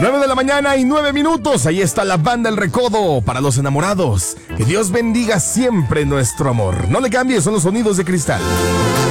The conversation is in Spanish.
9 de la mañana y 9 minutos. Ahí está la banda El Recodo para los enamorados. Que Dios bendiga siempre nuestro amor. No le cambies, son los sonidos de Cristal.